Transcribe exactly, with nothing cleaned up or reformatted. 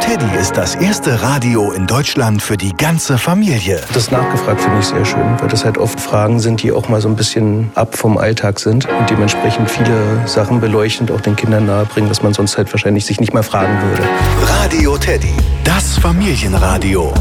Teddy ist das erste Radio in Deutschland für die ganze Familie. Das nachgefragt finde ich sehr schön, weil das halt oft Fragen sind, die auch mal so ein bisschen ab vom Alltag sind und dementsprechend viele Sachen beleuchten und auch den Kindern nahebringen, was man sonst halt wahrscheinlich sich nicht mal fragen würde. Radio Teddy, das Familienradio.